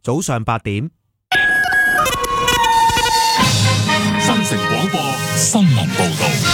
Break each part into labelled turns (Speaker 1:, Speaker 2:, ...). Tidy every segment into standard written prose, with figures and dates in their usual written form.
Speaker 1: 早上8點。
Speaker 2: 新城廣播新聞報道。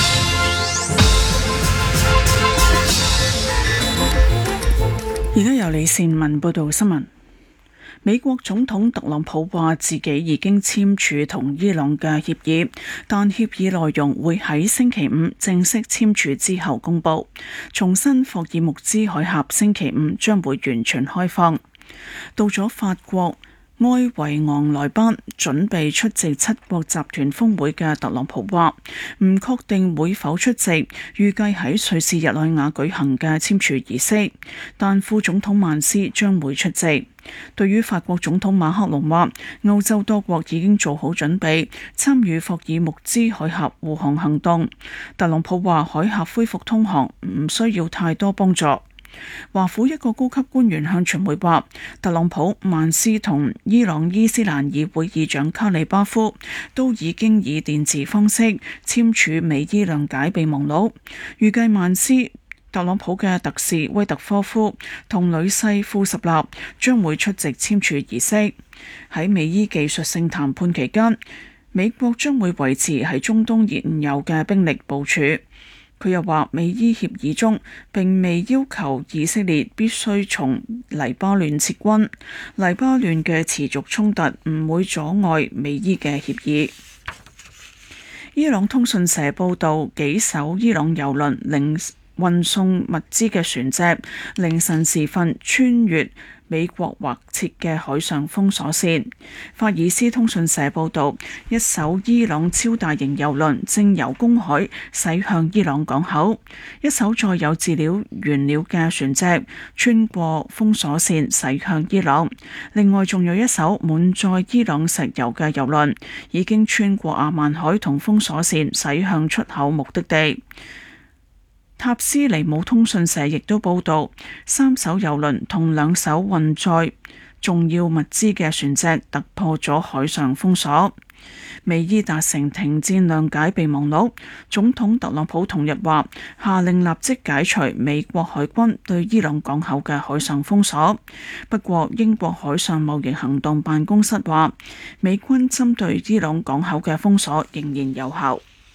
Speaker 3: 而家由李善文報道新聞。美國總統特朗普話自己已經簽署同伊朗嘅協議，但協議內容會喺星期五正式簽署之後公佈。重申霍爾木茲海峽星期五將會完全開放。到咗法國埃維昂萊班準備出席七國集團峰會嘅特朗普話唔確定會否出席，預計喺瑞士日內瓦舉行嘅簽署儀式，但副總統曼斯將會出席。對於法國總統馬克龍話歐洲多國已經做好準備參與霍爾木茲海峽護航行動，特朗普話海峽恢復通航唔需要太多幫助。華府一個高級官員向傳媒話，特朗普、曼斯同伊朗伊斯蘭議會議長卡里巴夫都已經以電子方式簽署美伊諒解備忘錄，預計曼斯、特朗普嘅特使威特科夫同女婿庫什納將會出席簽署儀式。喺美伊技術性談判期間，美國將會維持喺中東現有嘅兵力部署。佢又話，美伊協議中並未要求以色列必須從黎巴嫩撤軍，黎巴嫩嘅持續衝突唔會阻礙美伊嘅協議。伊朗通訊社報導，幾艘伊朗郵輪運送物資嘅船隻凌晨時分穿越美國劃設嘅海上封鎖線。法爾斯通訊社報導，一艘伊朗超大型郵輪正由公海駛向伊朗港口，一艘載有飼料原料嘅船隻穿過封鎖線駛向伊朗。另外仲有一艘滿載伊朗石油嘅郵輪已經穿過阿曼海同封鎖線駛向出口目的地。塔斯尼姆通訊社亦都報導，3艘郵輪同2艘運載重要物資嘅船隻突破咗海上封鎖。美伊達成停戰諒解備忘錄，總統特朗普同日話下令立即解除美國海軍對伊朗港口嘅海上封鎖。不過，英國海上貿易行動辦公室話，美軍針對伊朗港口嘅封鎖仍然有效。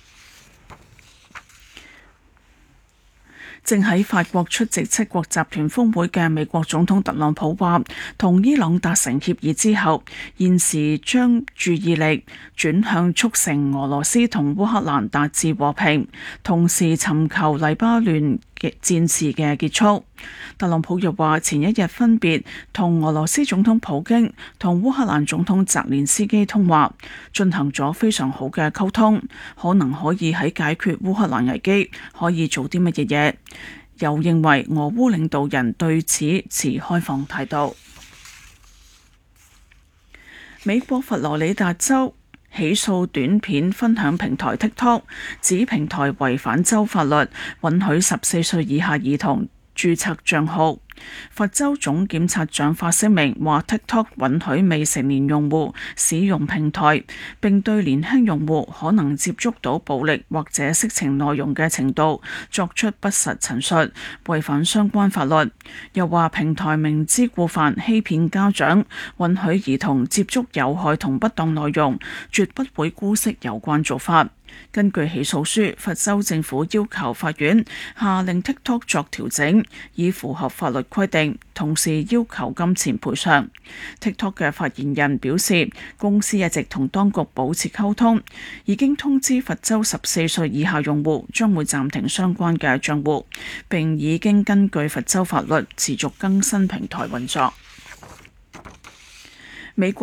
Speaker 3: 正喺法國出席七國集團峰會嘅美國總統特朗普話，同伊朗達成協議之後，現時將注意力轉向促成俄羅斯同烏克蘭達至和平，同時尋求黎巴嫩嘅戰事嘅結束。特朗普又話，前一日分別同俄羅斯總統普京同烏克蘭總統澤連斯基通話，進行咗非常好嘅溝通，可能可以喺解決烏克蘭危機可以做啲乜嘢嘢。又認為俄烏領導人對此持開放態度。美國佛羅里達州起訴短片分享平台 TikTok， 指平台違反州法律，允許14歲以下兒童註冊帳號。佛州總檢察長發聲明話 TikTok 允許未成年用戶使用平台，並對年輕用戶可能接觸到暴力或者色情內容嘅程度作出不實陳述，違反相關法律。又話平台明知故犯欺騙家長，允許兒童接觸有害同不當內容，絕不會姑息有關做法。根據起訴書，佛州政府要求法院下令 TikTok 作調整，以符合法律規定，同時要求金錢賠償。TikTok 嘅發言人表示，公司一直同當局保持溝通，已經通知佛州14歲以下用戶將會暫停相關嘅賬戶，並已經根據佛州法律持續更新平台運作。美國